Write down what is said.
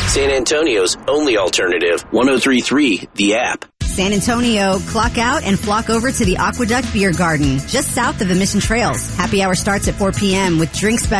San Antonio's only alternative, 103.3 The App. San Antonio, clock out and flock over to the Aqueduct Beer Garden, just south of the Mission Trails. Happy hour starts at 4 p.m. with drink specials.